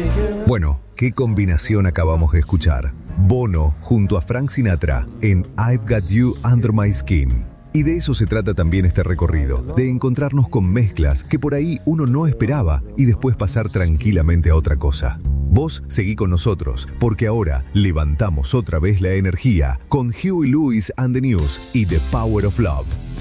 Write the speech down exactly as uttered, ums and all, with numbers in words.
Bueno, ¿qué combinación acabamos de escuchar? Bono junto a Frank Sinatra en I've Got You Under My Skin. Y de eso se trata también este recorrido, de encontrarnos con mezclas que por ahí uno no esperaba y después pasar tranquilamente a otra cosa. Vos seguí con nosotros, porque ahora levantamos otra vez la energía con Huey Lewis and the News y The Power of Love.